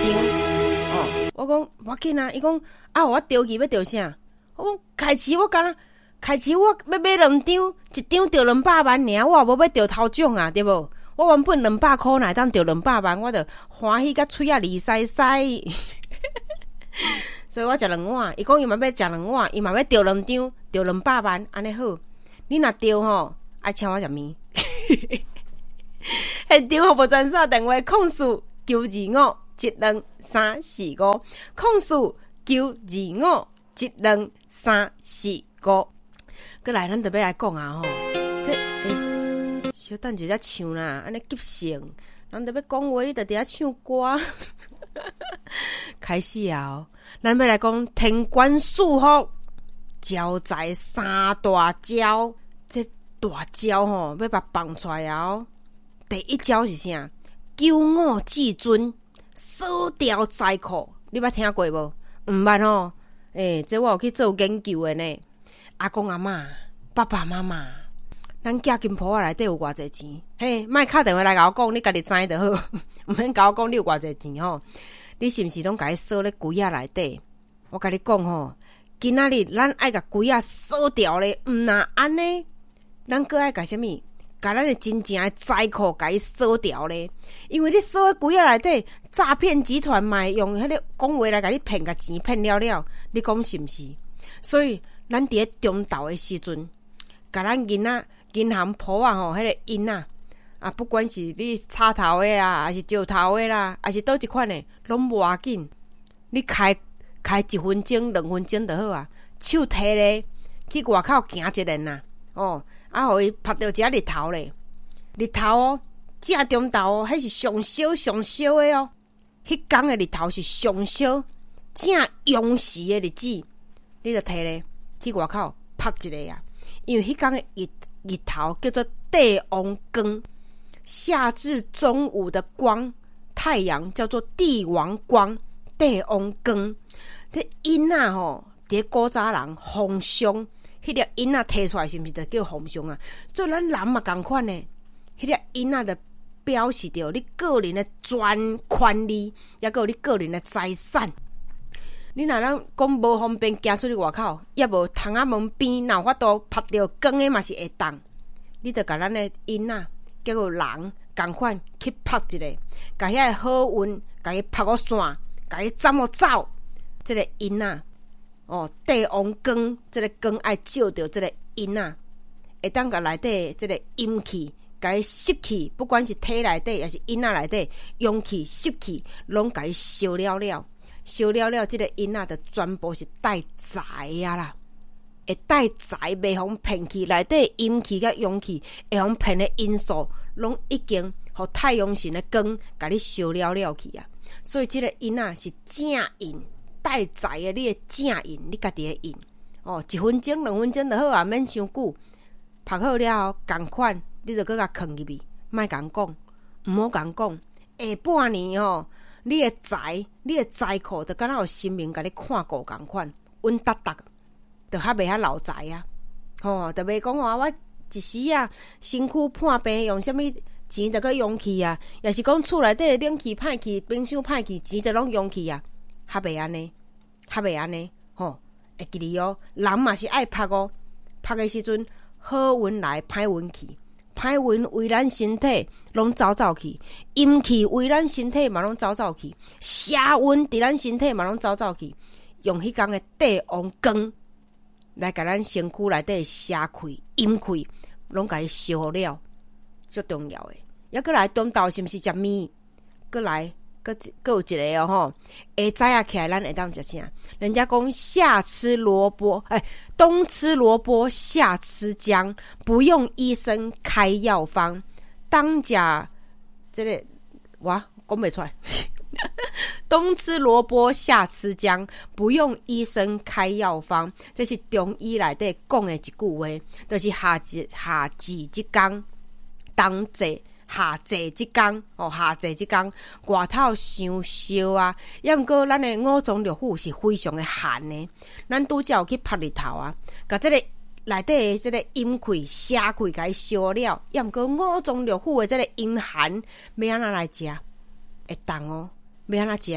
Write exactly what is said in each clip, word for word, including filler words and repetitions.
哦，我讲无要紧啊，伊讲啊，我钓鱼要钓啥？我讲开市我敢若开市我要买两张，一张钓两百万尔，我也无要钓头奖啊，对无？我原本两百箍，若当钓两百万，我着欢喜甲喙啊利塞塞。所以我食两碗，伊讲伊嘛要食两碗，伊嘛要钓两张，钓两百万，安尼好。你若钓吼，爱请我食面。现场服务专线电话：空四九二五一两三四五，空四九二五一两三四五。过来，咱特别来讲啊吼，这诶，小等一下唱啦，安尼急性，咱特别讲话，你着伫遐唱歌。开始啊！咱要来讲天官赐福，招财三大招。这大招吼，要把放出来哦。第一招是啥？九五至尊，锁掉财库。你捌听过无？毋捌吼。诶、欸，这我有去做研究的呢。阿公阿嬷、爸爸妈妈，咱寄金铺仔内底有偌济钱？嘿，莫敲电话来甲我讲，你家己知就好，毋免甲我讲你有偌济钱吼。你是毋是拢甲伊锁咧柜仔内底？我甲你讲吼，今仔日咱爱甲柜仔锁掉咧，毋若安尼，咱搁爱甲啥物？甲咱的真正的财库甲伊锁掉咧，因为你锁喺柜仔内底，诈骗集团嘛用迄个讲话来甲你骗甲钱骗了了，你讲是毋是？所以咱伫咧中昼的时阵，甲咱囡仔银行铺啊吼，迄个印啊。啊，不管是你插头的啊，还是石头的啦，还是倒一款的，拢无要紧。你开开一分钟、两分钟就好啊。手提咧去外口行一轮呐，哦，啊，互伊拍到一下日头咧。日头哦，正中昼哦，迄是上少上少的哦。迄天的日头是上少正阳时的日子，你就摕咧去外口拍一个啊。因为迄天的日日头叫做帝王光。夏至中午的光，太阳叫做帝王光、帝王光。这阴啊吼，伫古早人风霜，迄粒阴啊摕出来是毋是就叫风霜啊？所以咱人嘛共款呢，迄粒阴啊的表示着你个人的专权利，也有你个人的财产。你若咱讲无方便行出去外口，也无窗仔门边，若有法度拍着光的嘛是会当。你着甲咱的阴啊。叫做人共款去拍一个，甲遐好运，甲伊拍个线，甲伊斩个走。这个因啊，哦，帝王光，这个光爱照着这个因啊，会当甲内底这个阴气，甲伊湿气，不管是体内底还是因啊内底，阳气、湿气，拢甲伊烧了了，烧了了，这个因啊，就全部是带财啊啦。会带财袂互骗去，内底阴气甲阳气会互骗的因素，拢已经互太阳神的光甲你烧了了去啊！所以这个因啊是正因，带财的你的正因，你家己的因哦，一分钟两分钟就好啊，免伤久。拍好了后，共款你就搁甲藏入去，莫共讲，毋好共讲。下半年哦，你的财，你的财库就敢若有神明甲你看顾共款，稳达达。就较袂遐老财啊，吼，就袂讲话我一时啊身躯破病，用啥物钱就去用去啊，也是讲厝内底冷气歹去，冰箱歹去，钱就拢用去啊，较袂安尼，较袂安尼，吼，会记哩哦，人嘛是爱拍哦，拍的时阵好运来，歹运去，歹运为咱身体拢走走去，阴气为咱身体嘛拢走走去，邪运伫咱身体嘛拢走走去，用迄工的帝王光。来甲咱身躯内底邪气、阴气，拢甲伊烧了，最重要诶。抑过来中昼是毋是食面？过来，搁搁有一个哦吼，下早啊起来咱会当食啥？人家讲夏吃萝卜，哎，冬吃萝卜，夏吃姜，不用医生开药方。当家这个哇，讲袂出来。冬吃萝卜，夏吃姜，不用医生开药方。这是中医内底讲的一句话，就是夏至夏至之工，冬至夏至之工哦，夏至之工外头伤烧啊，也毋过咱的五脏六腑是非常的寒的，咱拄则有去晒日头啊，甲这个内底的这个阴气、邪气甲伊烧了，也毋过五脏六腑的这个阴寒，要安怎来食？会当哦。要安怎食？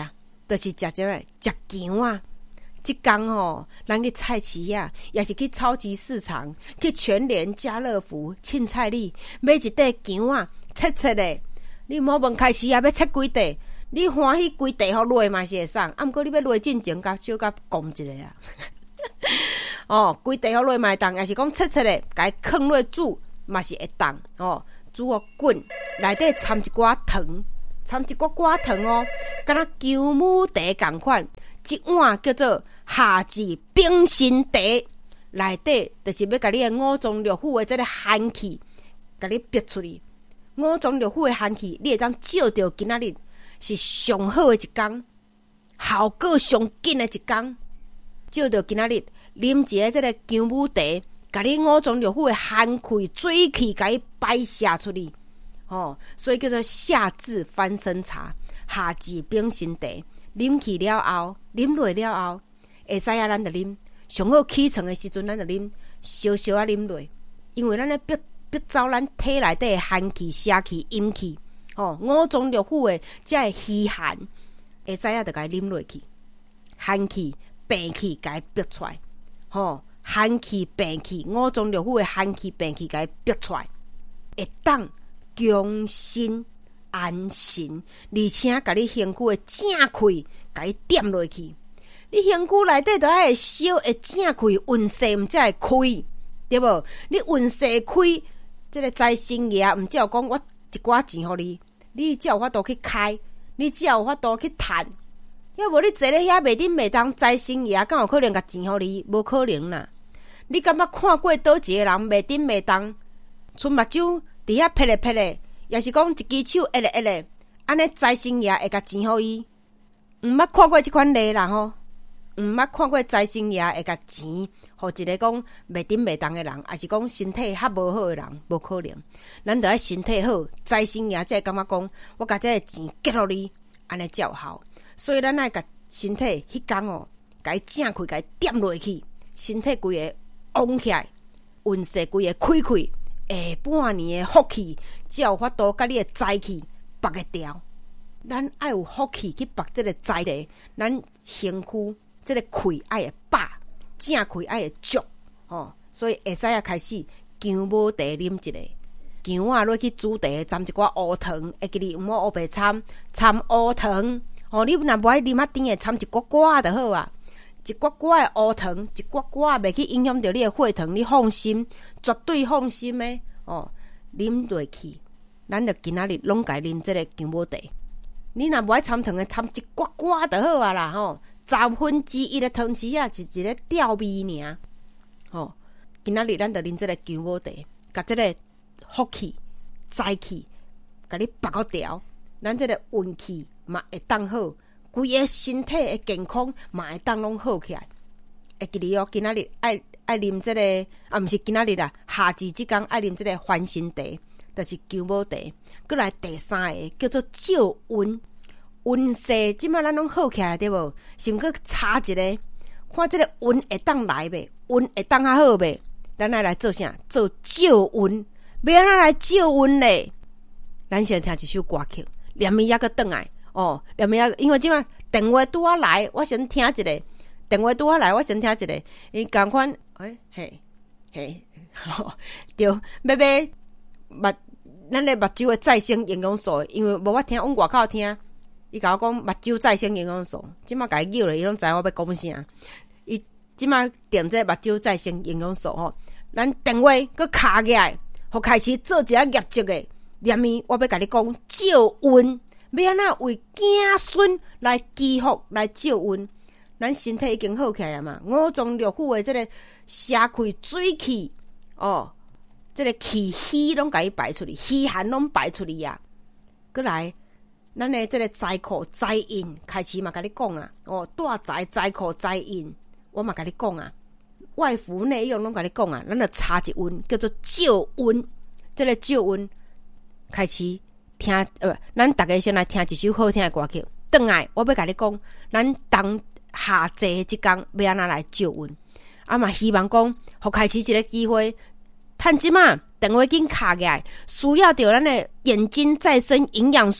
就是食这个食姜啊。即天吼，咱去菜市啊，也是去超级市场，去全联、家乐福、凊彩里买一袋姜啊，切切的。你莫问开始啊，要切几袋，你欢喜几袋好落嘛是会送，啊，毋过你要落进前甲小甲讲一下啊。哦，几袋好落嘛会当，也是讲切切的，甲伊放落煮嘛是会当。哦，煮哦滚，内底掺一寡糖，掺一寡寡糖哦，敢若姜母茶共款。一碗叫做夏至冰心茶，内底就是要甲你的五脏六腑的这个寒气，甲你逼出去。五脏六腑的寒气，你会当照着今仔日是上好的一天，效果上紧的一天。照着今仔日啉一个这个姜母茶，甲你五脏六腑的寒气、水气，甲伊排泄出去。哦，所以叫做夏至翻身茶、夏至冰心茶。啉去了后，啉落了后，会知影咱着啉。上好起床的时阵，咱着啉，小小啊啉落，因为咱咧逼逼走咱体内底的寒气、邪气、阴气，哦，五脏六腑的这个虚寒，会知影着甲伊啉落去，寒气、病气甲伊逼出来，哦，寒气、病气，五脏六腑的寒气、病气甲伊逼出来，会当强身。安神，而且甲你身躯的正气，甲伊点落去。你身躯内底都爱烧，会正气运势，毋才会开，对无？你运势开，这个财神爷毋只有讲我一寡钱互你，你才有法度去开，你才有法度去趁。要无你坐咧遐袂顶袂当，财神爷敢有可能甲钱互你？无可能啦！你感觉看过倒一个人袂顶袂当，剩目睭伫遐撇咧撇咧？也是讲一只手一咧一咧，安尼财神爷会甲钱互伊，毋捌看过即款例啦吼，毋捌看过财神爷会甲钱互一个讲袂顶袂当的人，还是讲身体较无好的人，无可能。咱着爱身体好，财神爷才会感觉讲，我甲这个钱结互你，安尼才有效。所以咱爱甲身体迄天哦，甲伊正开，甲伊点落去，身体规个旺起来，运势规个开开。下半年的福气，才有法度甲你的财气拔个掉。咱爱有福气去拔这个财气，咱身躯这个气爱会饱，正气爱会足哦。所以会使啊开始姜母茶啉一个，姜啊落去煮茶，掺一寡乌糖，会记哩毋好乌白掺，掺乌糖哦。你若无爱啉啊甜的，掺一寡寡就好啊。一寡寡的乌糖，一寡寡袂去影响到你的血糖，你放心，绝对放心的哦。啉落去，咱着今仔日拢该啉这个姜母茶。你若无爱掺糖的，掺一寡寡就好啊啦吼。十分之一的糖匙啊，是一个调味尔。吼，今仔日咱着啉这个姜母茶，甲这个福气、财气，甲你拔个掉，咱这个运气嘛会当好。规个身体的健康嘛会当拢好起来，会记哩哦。今仔日爱爱啉这个啊，毋是今仔日啦，夏至即天爱啉这个翻身茶，就是姜母茶。过来第三个叫做照运，运势即摆咱拢好起来对无？是毋过差一个，看这个运会当来袂？运会当较好袂？咱爱来做啥？做照运，要安怎来照运咧？咱先听一首歌曲，连伊抑个转来。哦，连咪啊，因为即摆电话拄啊来，我先听一个。电话拄啊来，我先听一个。伊共款，诶、欸，嘿，嘿，吼，对，要买目咱的目睭的再生营养素，因为无法听往外口听。伊甲我讲目睭再生营养素，即摆甲伊叫咧，伊拢知我要讲啥。伊即摆点这目睭再生营养素吼，咱电话佮卡起来，互开始做一下业绩的。连咪，我要甲你讲照运。要安怎为子孙来祈福来照运？咱身体已经好起来啊嘛，五脏六腑的这个邪气、水气哦，这个气虚拢甲伊排出去，虚寒拢排出去啊。过来，咱的这个财库财印开始嘛，甲你讲啊，哦，大财财库财印，我嘛甲你讲啊，外服内用拢甲你讲啊，咱着查一运叫做照运，这个照运开始。听，呃，咱大家先来听一首好听的歌曲。转来，我要甲你讲，咱当夏至即天要安怎来照运，啊嘛希望讲，互开始一个机会，趁即嘛电话紧卡起来，需要着咱的眼睛再生营养素的，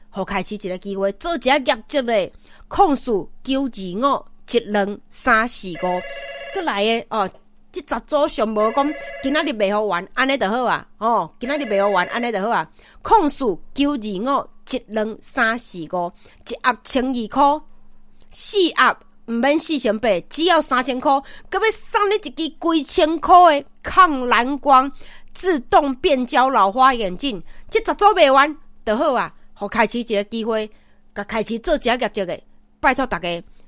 互开始一个机会，做一下业绩咧。控诉九二五一二三四五，佮来诶哦。即十组上无讲，今仔日袂好玩，安尼就好啊！哦，今仔日袂好玩，安尼就好啊！控诉九二五一二三四五，一盒千二箍，四盒毋免四千八，只要三千箍，佮要送你一支几千箍诶抗蓝光自动变焦老花眼镜。即十组卖完就好啊！互开始一个机会，甲开始做一下业绩诶，拜托大家。